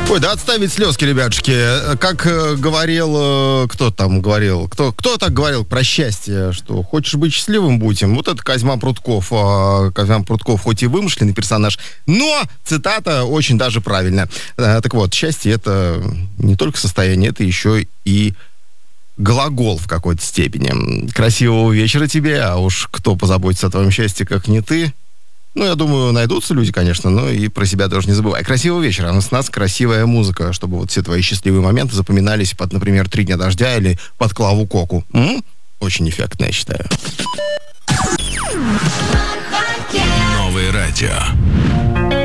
Ой, да отставить слезки, ребятушки. Как говорил, кто там говорил? Кто так говорил про счастье, что хочешь быть счастливым, будь им. Вот это Козьма Прутков. Козьма Прутков хоть и вымышленный персонаж, но цитата очень даже правильная. Так вот, счастье — это не только состояние, это еще и глагол в какой-то степени. Красивого вечера тебе, а уж кто позаботится о твоем счастье, как не ты. Ну, я думаю, найдутся люди, конечно, но и про себя тоже не забывай. Красивого вечера. А с нас красивая музыка, чтобы вот все твои счастливые моменты запоминались под, например, «3 дня дождя» или под Клаву Коку. Очень эффектно, я считаю. Новое радио.